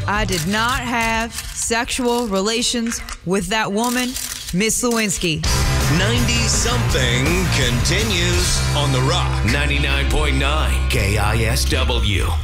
I did not have sexual relations with that woman, Miss Lewinsky. 90-something continues on The Rock. 99.9 KISW.